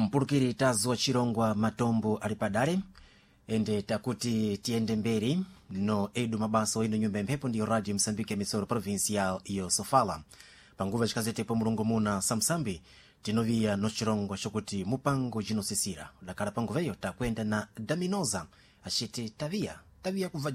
mpulukiri tazo chirongwa matombo ali padale ende takuti tiende mberi no edu mabaso ino nyumba mphepo ndiyo radio Msambike emisoro provincial iyo Sofala panguva chikazetepo mulungu muna samsambi tinoviya no chirongwa chokuti mupango jinosisira dakala panguveyo takwenda na Daminoza ashiti taviya kuva